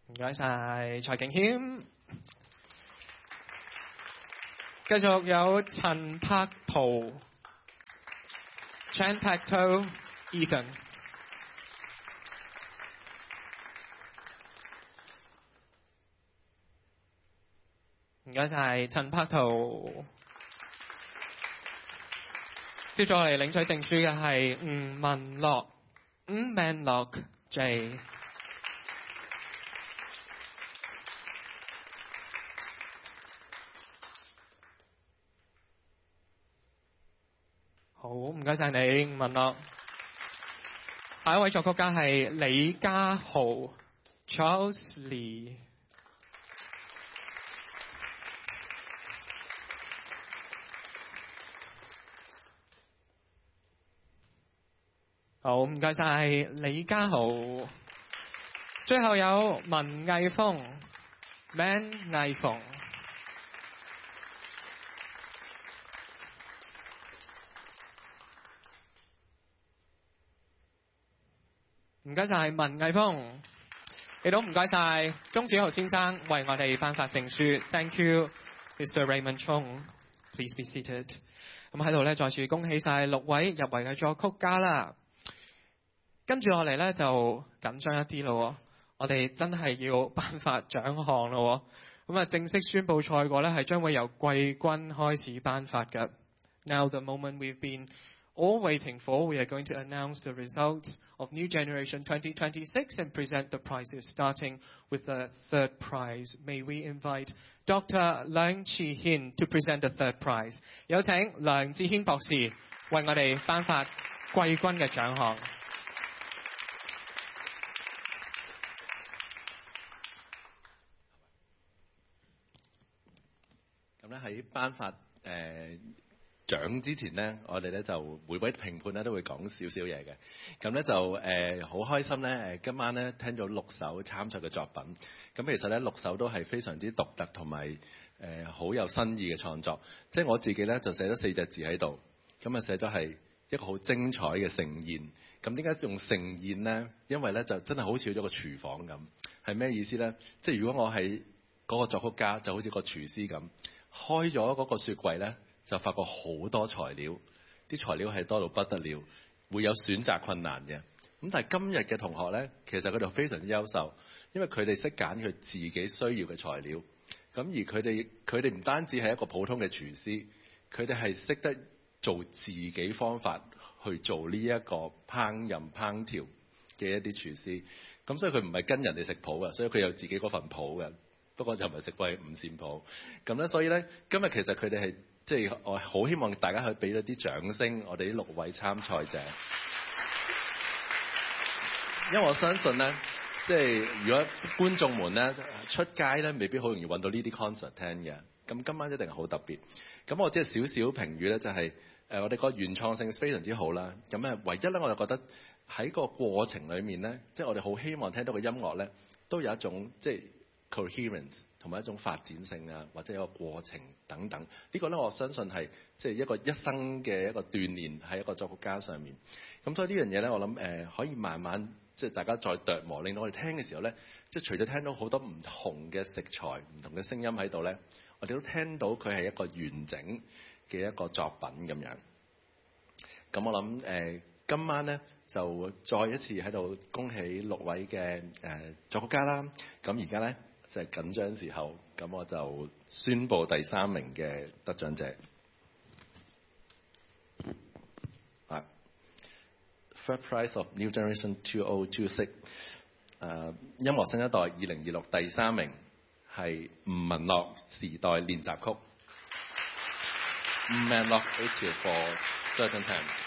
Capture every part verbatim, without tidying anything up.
唔該晒蔡敬謙，繼續有陳柏圖 Chan Pak To Ethan。唔該晒陳柏圖。接咗嚟領取證書嘅係吳文樂，吳文樂 J。好，唔該晒你，吳文樂。下一位作曲家係李家豪 Charles Lee。好，唔該晒李家豪。最後有文藝峰 Man 藝峰。唔該晒文藝峰，亦都唔該晒鐘子豪先生為我哋頒發證書。Thank you, Mister Raymond Chung. Please be seated。咁喺度咧，再次恭喜晒六位入圍嘅作曲家啦。跟住落嚟咧就緊張一啲咯，我哋真係要頒發獎項咯。咁啊，正式宣佈賽果咧係將會由季軍開始頒發嘅。Now the moment we've been all waiting for, we are going to announce the results of New Generation twenty twenty-six and present the prizes, starting with the third prize. May we invite Doctor 梁智軒 to present the third prize. 有請梁智軒博士為我哋頒發季軍嘅獎項。 咁咧喺頒發誒獎之前咧，我哋咧就每位評判咧都會講少少嘢嘅。咁咧就誒好、呃、開心咧誒，今晚咧聽咗六首參賽嘅作品。咁其實咧六首都係非常之獨特同埋誒好有新意嘅創作。即係我自己咧就寫咗四隻字喺度，咁啊寫咗係一個好精彩嘅盛宴。咁點解用盛宴咧？因為咧就真係好似咗個廚房咁。係咩意思咧？即係如果我係嗰個作曲家，就好似個廚師咁。開咗嗰個雪櫃呢，就發覺好多材料，啲材料係多到不得了，會有選擇困難嘅。咁但係今日嘅同學呢，其實佢哋非常之優秀，因為佢哋識揀佢自己需要嘅材料。咁而佢哋佢哋唔單止係一個普通嘅廚師，佢哋係識得做自己方法去做呢一個烹飪烹調嘅一啲廚師。咁所以佢唔係跟人哋食譜嘅，所以佢有自己嗰份譜嘅。不過就唔係食過係五線譜，咁咧所以咧今日其實佢哋係即係我好希望大家去俾咗啲掌聲，我哋呢六位參賽者，因為我相信咧，即係如果觀眾們咧出街咧，未必好容易揾到呢啲 concert 聽嘅，咁今晚一定係好特別。咁我即係少少評語咧，就係誒我哋個原創性非常之好啦。咁誒唯一咧，我就覺得喺個過程裡面咧，即係我哋好希望聽到嘅音樂咧，都有一種即係coherence 同埋一種發展性啊，或者一個過程等等，呢、這個咧我相信係即係一個一生嘅一個鍛鍊喺一個作曲家上面。咁所以呢樣嘢咧，我諗誒、呃、可以慢慢即係大家再琢磨，令到我哋聽嘅時候咧，即係除咗聽到好多唔同嘅食材、唔同嘅聲音喺度咧，我哋都聽到佢係一個完整嘅一個作品咁樣。咁我諗誒、呃、今晚咧就再一次喺度恭喜六位嘅誒、呃、作曲家啦。咁而家咧就係緊張時候，咁我就宣布第三名嘅得獎者。啊 ，Third Prize of New Generation two thousand twenty-six， 誒音樂新一代二零二六第三名係吳文樂時代練習曲。吳文樂 It's for certain times。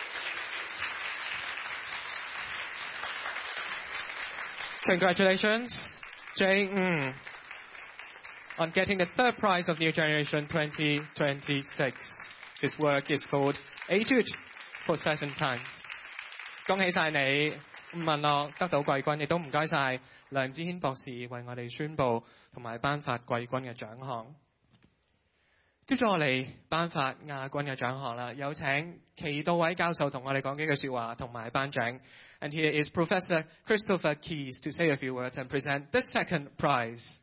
Congratulations, Jay Ng, on getting the third prize of New Generation twenty twenty-six. His work is called Etude for Certain Times. 恭喜晒你，吳文樂得到季軍，亦都唔該晒梁智軒博士為我哋宣佈同埋頒發季軍嘅獎項。接咗落嚟頒發亞軍嘅獎項啦，有請祁道偉教授同我哋講幾句説話，同埋頒獎。 And here is Professor Christopher Keys to say a few words and present the second prize.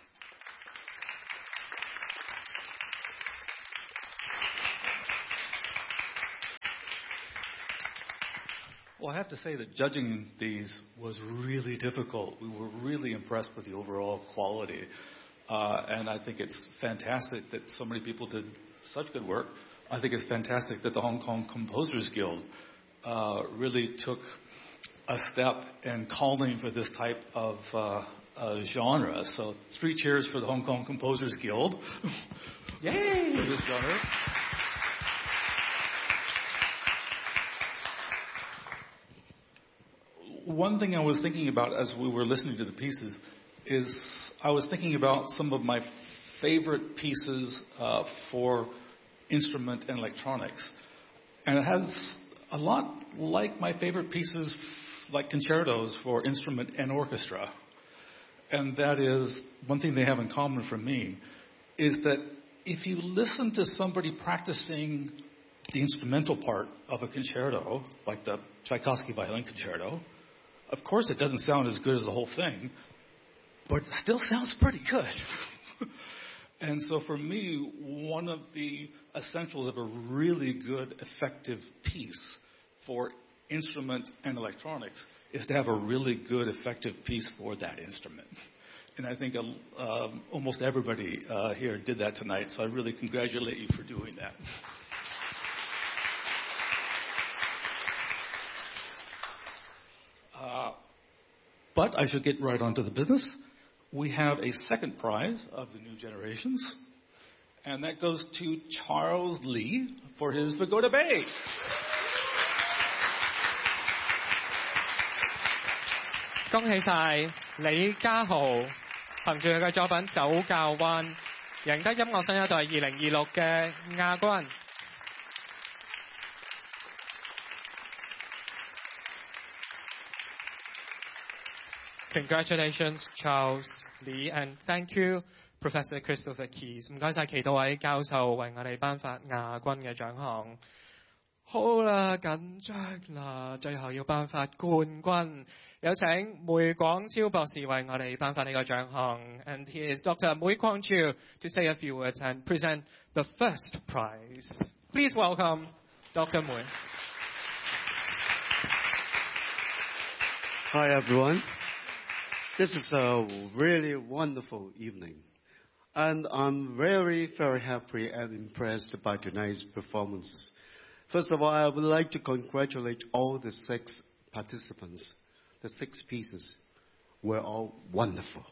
Well, I have to say that judging these was really difficult. We were really impressed with the overall quality. Uh, and I think it's fantastic that so many people did such good work. I think it's fantastic that the Hong Kong Composers Guild uh, really took a step in calling for this type of uh, uh, genre. So three cheers for the Hong Kong Composers Guild. Yay! For this genre. One thing I was thinking about as we were listening to the pieces is I was thinking about some of my favorite pieces uh, for instrument and electronics. And it has a lot like my favorite pieces like concertos for instrument and orchestra. And that is, one thing they have in common for me, is that if you listen to somebody practicing the instrumental part of a concerto, like the Tchaikovsky violin concerto, of course it doesn't sound as good as the whole thing, but it still sounds pretty good. And so for me, one of the essentials of a really good, effective piece for instrument and electronics is to have a really good, effective piece for that instrument. And I think uh, almost everybody uh, here did that tonight, so I really congratulate you for doing that. Uh, but I should get right on to the business. We have a second prize of the new generations, and that goes to Charles Lee for his Pagoda Bay. 恭喜晒李家豪，憑住佢嘅作品《走教灣》，贏得音樂新一代二零二六嘅亞軍。Congratulations, Charles Lee, and thank you, Professor Christopher Keys. 唔該晒祁道偉教授為我哋頒發亞軍嘅獎項。好啦，緊張啦，最後要頒發冠軍，有請梅廣超博士為我哋頒發呢個獎項。And here is Doctor Mui Kwang Chiu to say a few words and present the first prize. Please welcome Doctor Mui. Hi, everyone. This is a really wonderful evening. And I'm very, very happy and impressed by tonight's performances. First of all, I would like to congratulate all the six participants. The six pieces were all wonderful.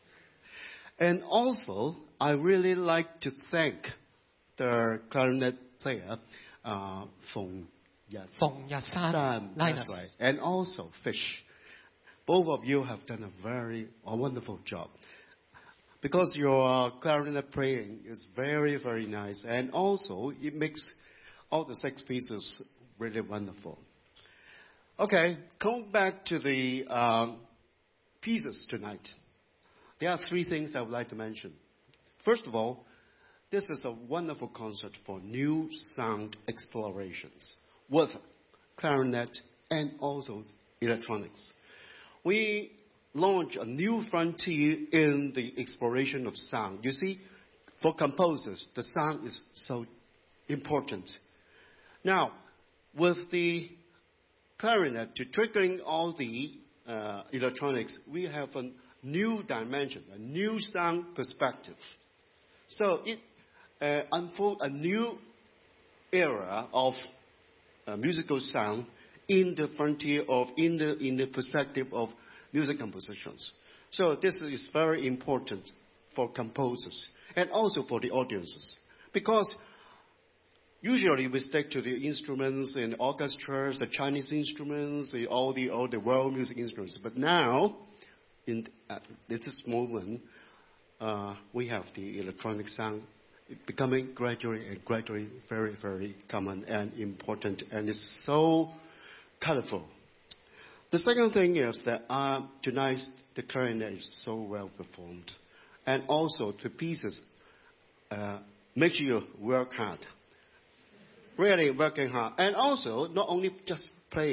And also, I really like to thank the clarinet player, uh, Feng Yat, 馮日山 That's right. And also Fish. Both of you have done a very a wonderful job. Because your clarinet playing is very, very nice. And also, it makes all the six pieces really wonderful. Okay, coming back to the um, pieces tonight. There are three things I would like to mention. First of all, this is a wonderful concert for new sound explorations with clarinet and also electronics. We launch a new frontier in the exploration of sound. You see, for composers, the sound is so important. Now, with the clarinet to triggering all the uh, electronics, we have a new dimension, a new sound perspective. So it uh, unfolds a new era of uh, musical sound in the frontier of, in the, in the perspective of music compositions. So this is very important for composers and also for the audiences. Because usually we stick to the instruments and orchestras, the Chinese instruments, the, all the all the world music instruments. But now, in at this moment, uh, we have the electronic sound becoming gradually and gradually very, very common and important, and it's so colorful. The second thing is that uh, tonight the clarinet is so well performed, and also the pieces uh, make you work hard. Really working hard. And also, not only just playing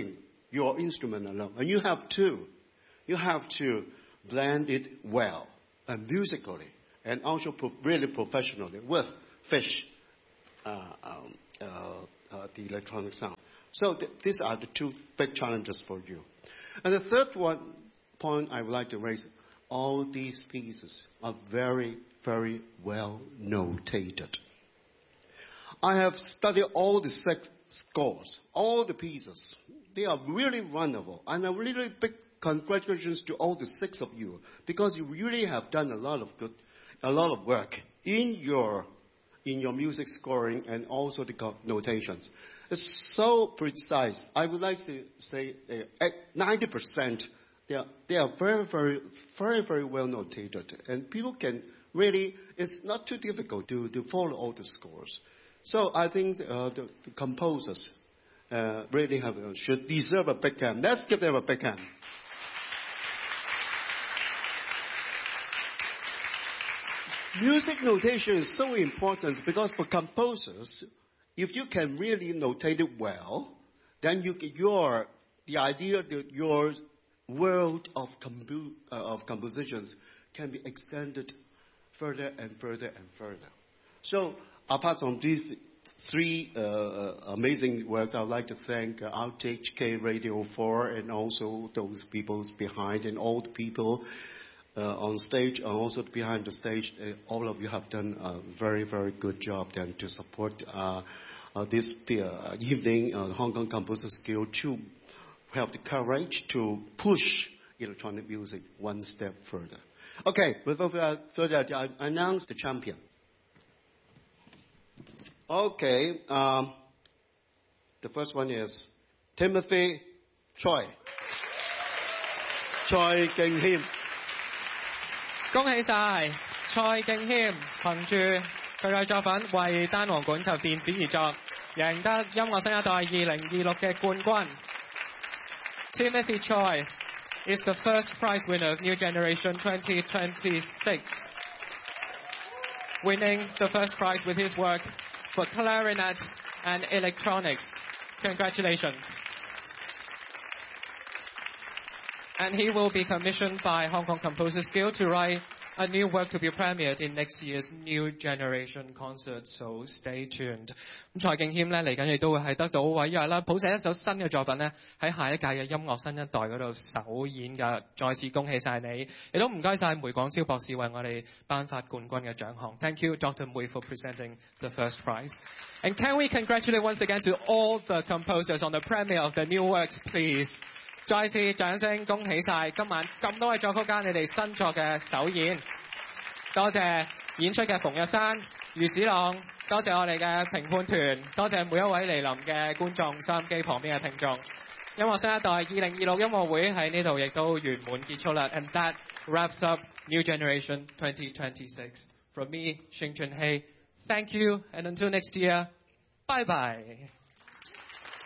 your instrument alone. And you have to, you have to blend it well and musically and also pro- really professionally with Fish, uh, um, uh, uh, the electronic sound. So th- these are the two big challenges for you. And the third one point I would like to raise, all these pieces are very, very well notated. I have studied all the six scores, all the pieces. They are really wonderful. And a really big congratulations to all the six of you, because you really have done a lot of good, a lot of work in your in your music scoring and also the notations. It's so precise. I would like to say uh, ninety percent, they are, they are very, very, very, very well notated. And people can really, it's not too difficult to, to follow all the scores. So I think uh, the, the composers uh, really have, uh, should deserve a big hand. Let's give them a big hand. Music notation is so important because for composers, if you can really notate it well, then you get your the idea that your world of, compu, uh, of compositions can be extended further and further and further. So apart from these three uh, amazing works, I would like to thank uh, R T H K Radio four and also those people behind and all the people Uh, on stage and also behind the stage. Uh, all of you have done a very, very good job then to support uh, uh, this uh, evening, uh, Hong Kong Composers Guild, to have the courage to push electronic music one step further. Okay, without further ado, I announce the champion. Okay, um, the first one is Timothy Choi. Choi King Him. 恭喜晒蔡敬謙，憑住佢嘅作品為單簧管及電子而作，贏得音樂新一代二零二六嘅冠軍。Timothy Choi is the first prize winner of New Generation twenty twenty-six, winning the first prize with his work for clarinet and electronics. Congratulations. And he will be commissioned by Hong Kong Composers Guild to write a new work to be premiered in next year's New Generation concert, so stay tuned. 咁蔡敬謙咧嚟緊亦都會係得到委約啦，譜寫一首新嘅作品咧喺下一屆嘅音樂新一代嗰度首演㗎。再次恭喜晒你，亦都唔該晒梅廣超博士為我哋頒發冠軍嘅獎項。Thank you, Doctor Mui, for presenting the first prize. And can we congratulate once again to all the composers on the premiere of the new works, please? 再次掌聲恭喜晒今晚咁多位作曲家你哋新作嘅首演，多謝演出嘅馮日山、余子朗，多謝我哋嘅評判團，多謝每一位嚟臨嘅觀眾、收音機旁邊嘅聽眾。音樂新一代二零二六音樂會喺呢度亦都圓滿結束啦。And that wraps up New Generation twenty twenty-six. From me, Xing Chunhei, thank you, and until next year, bye bye.